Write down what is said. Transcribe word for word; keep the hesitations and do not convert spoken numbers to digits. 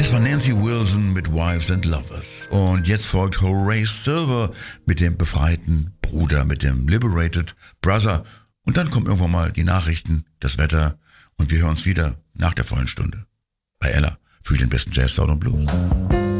Das war Nancy Wilson mit Wives and Lovers. Und jetzt folgt Horace Silver mit dem befreiten Bruder, mit dem Liberated Brother. Und dann kommen irgendwann mal die Nachrichten, das Wetter und wir hören uns wieder nach der vollen Stunde bei Ella für den besten Jazz, Soul und Blues.